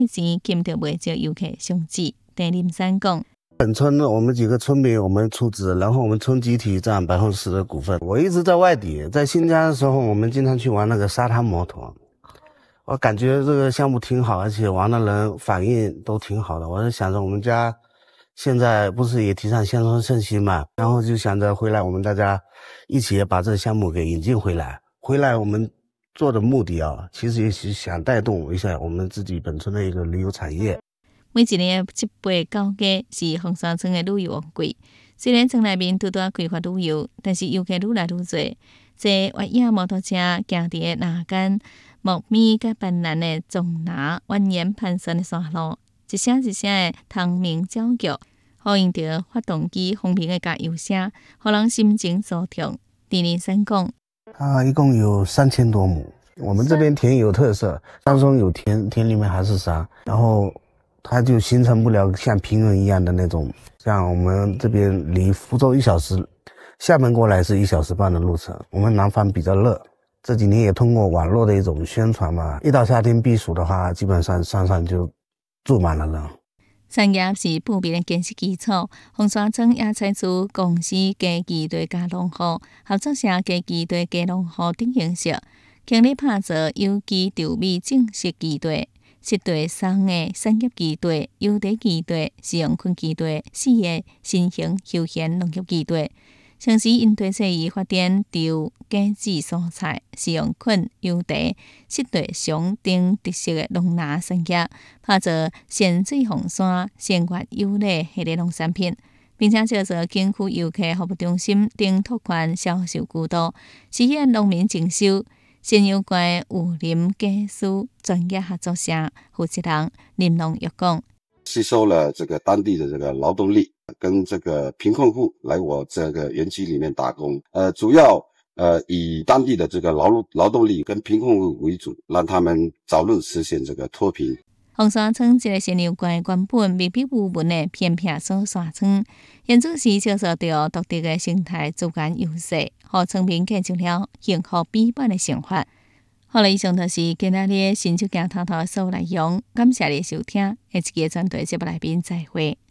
钱金着袂少游客上址。陈林山讲。 本村我们几个村民我们出资，然后我们村集体占10%的股份。我一直在外地，在新疆的时候，我们经常去玩那个沙滩摩托。我感觉这个项目挺好，而且玩的人反应都挺好的。我就想着我们家现在不是也提倡乡村振兴嘛，然后就想着回来我们大家一起把这个项目给引进回来。回来我们做的目的啊，其实也是想带动一下我们自己本村的一个旅游产业。 每一年7、8、9月是凤山村的旅游旺季。虽然村内面拄拄开发旅游，但是游客愈来愈多。坐越野摩托车行伫那间木米甲斑斓的纵拿蜿蜒盘旋的山路，一声一声的虫鸣鸟叫，呼应着发动机轰鸣的加油声，互人心情舒畅。陈林山讲， 一共有3000多亩。我们这边田有特色，山中有田，田里面还是山，然后它就形成不了像平原一样的那种。像我们这边离福州1小时，厦门过来是1小时半的路程。我们南方比较热，这几年也通过网络的一种宣传嘛，一到夏天避暑的话，基本上山上就住满了人。 产业是普遍的建设基础。凤山村也采取公司家己对家农户、合作社家己对家农户等形式，强力打造有机稻米种植基地、湿地松的产业基地、油茶基地、使用菌基地4个新型休闲农业基地。城市因地制宜发展稻、果子、蔬菜，使用菌、油茶、湿地松等特色的农拿产业，打造咸水凤山、鲜越优丽系列农产品，并且借助景区游客服务中心等拓宽销售渠道，实现农民征收。新有关武林技术专业合作社负责人林龙又讲， 吸收了这个当地的这个劳动力，跟这个贫困户来我这个园区里面打工，主要以当地的这个劳动力跟贫困户为主，让他们早日实现这个脱贫。 凤山村这个新有关原本密闭无闻的偏僻小山村，现做是接受到独特的生态资源优势，让村民过上了幸福美满的生活。好了，以上就是今仔日的新竹镜头所有内容，感谢你的收听，下一期专题节目来宾再会。